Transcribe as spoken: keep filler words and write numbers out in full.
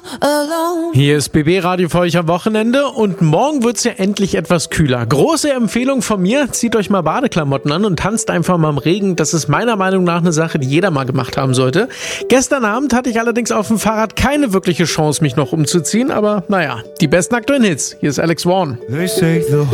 alone. Hier ist B B-Radio für euch am Wochenende und morgen wird's ja endlich etwas kühler. Große Empfehlung von mir, zieht euch mal Badeklamotten an und tanzt einfach mal im Regen. Das ist meiner Meinung nach eine Sache, die jeder mal gemacht haben sollte. Gestern Abend hatte ich allerdings auf dem Fahrrad keine wirkliche Chance, mich noch umzuziehen, aber naja, die besten aktuellen Hits. Hier ist Alex Warren. They say the